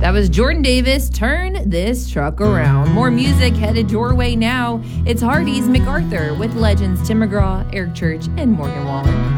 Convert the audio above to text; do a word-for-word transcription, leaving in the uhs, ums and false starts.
That was Jordan Davis, Turn This Truck Around. More music headed your way now. It's Hardy's MacArthur with legends Tim McGraw, Eric Church, and Morgan Wallen.